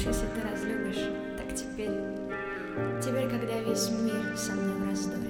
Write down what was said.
если ты разлюбишь, так теперь, когда весь мир со мной в раздоре.